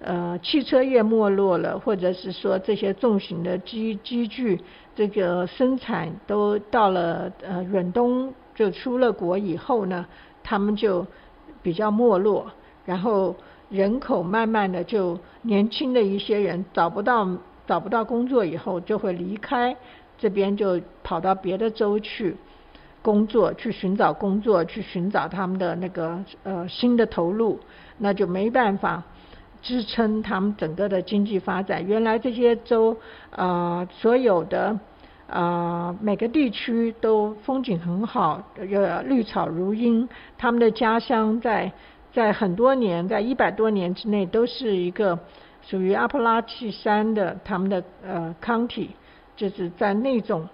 汽车业没落了，或者是说这些重型的机具这个生产都到了远东就出了国以后呢，他们就比较没落，然后人口慢慢的就年轻的一些人找不到工作以后，就会离开这边，就跑到别的州去工作，去寻找工作，去寻找他们的那个新的投入，那就没办法支撑他们整个的经济发展。原来这些州所有的每个地区都风景很好，绿草如茵，他们的家乡在很多年，在100多年之内都是一个属于阿帕拉契山的他们的county， 就是在那种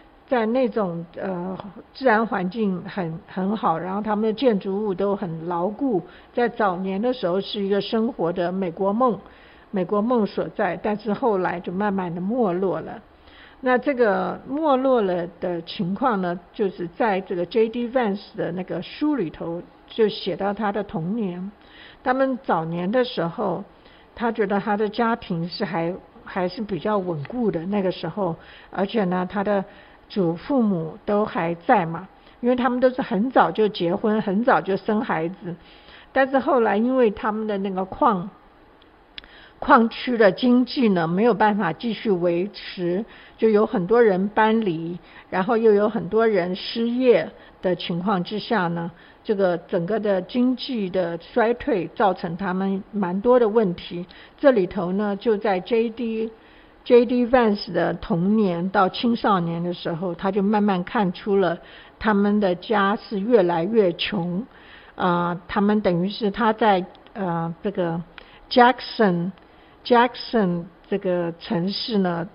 自然环境很好，然后他们的建筑物都很牢固，在早年的时候是一个生活的美国梦所在，但是后来就慢慢的没落了。那这个没落了的情况呢，就是在这个 J.D. Vance 的那个书里头就写到他的童年。他们早年的时候，他觉得他的家庭是还是比较稳固的那个时候，而且呢他的祖父母都还在嘛，因为他们都是很早就结婚，很早就生孩子。但是后来因为他们的那个矿区的经济呢没有办法继续维持，就有很多人搬离，然后又有很多人失业的情况之下呢，这个整个的经济的衰退造成他们蛮多的问题。这里头呢，就在 J.D. Vance 的童年到青少年的时候，他就慢慢看出了他们的家是越来越穷。他们等于是他在这个 Jackson 这个城市呢，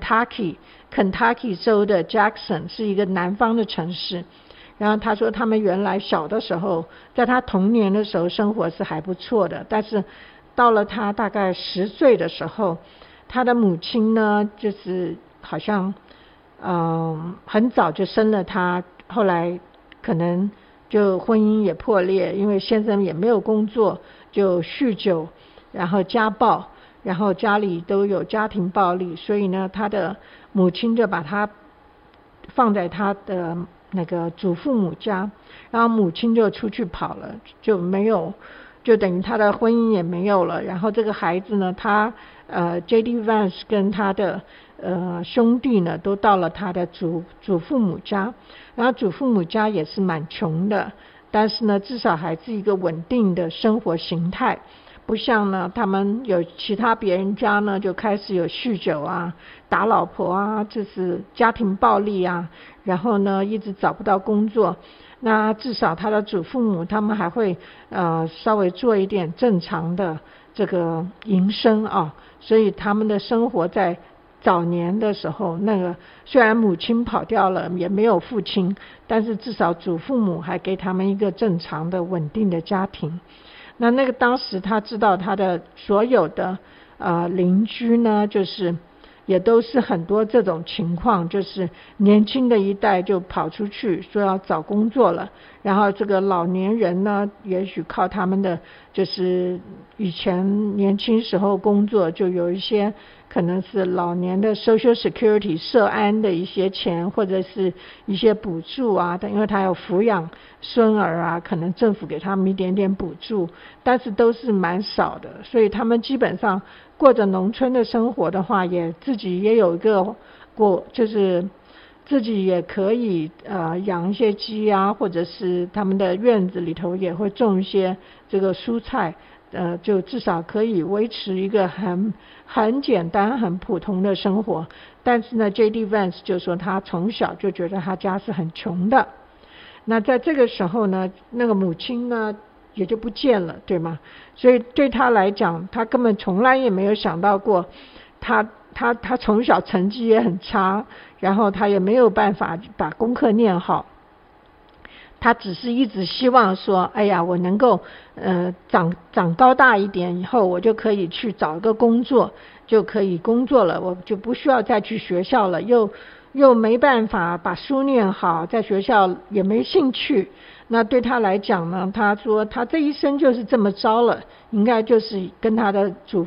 Kentucky 州的 Jackson 是一个南方的城市。然后他说他们原来小的时候，在他童年的时候生活是还不错的，但是到了他大概10岁的时候，他的母亲呢就是好像很早就生了他，后来可能就婚姻也破裂，因为先生也没有工作，就酗酒，然后家暴，然后家里都有家庭暴力，所以呢他的母亲就把他放在他的那个祖父母家，然后母亲就出去跑了，就等于他的婚姻也没有了。然后这个孩子呢，他J.D. Vance 跟他的兄弟呢都到了他的祖父母家，然后祖父母家也是蛮穷的，但是呢至少还是一个稳定的生活形态，不像呢他们有其他别人家呢就开始有酗酒啊、打老婆啊，就是家庭暴力啊，然后呢一直找不到工作。那至少他的祖父母他们还会稍微做一点正常的这个营生啊，所以他们的生活在早年的时候，那个虽然母亲跑掉了，也没有父亲，但是至少祖父母还给他们一个正常的稳定的家庭。那个当时他知道他的所有的邻居呢，就是也都是很多这种情况，就是年轻的一代就跑出去说要找工作了，然后这个老年人呢，也许靠他们的就是以前年轻时候工作，就有一些可能是老年的 Social Security 社安的一些钱，或者是一些补助啊，因为他有抚养孙儿啊，可能政府给他们一点点补助，但是都是蛮少的，所以他们基本上过着农村的生活的话，也自己也有一个就是自己也可以养一些鸡啊，或者是他们的院子里头也会种一些这个蔬菜，就至少可以维持一个很简单很普通的生活。但是呢 J.D. Vance 就说他从小就觉得他家是很穷的。那在这个时候呢，那个母亲呢也就不见了，对吗？所以对他来讲，他根本从来也没有想到过他从小成绩也很差，然后他也没有办法把功课念好，他只是一直希望说，哎呀，我能够长高大一点以后，我就可以去找一个工作，就可以工作了，我就不需要再去学校了，又没办法把书念好，在学校也没兴趣。那对他来讲呢，他说他这一生就是这么着了，应该就是跟他的祖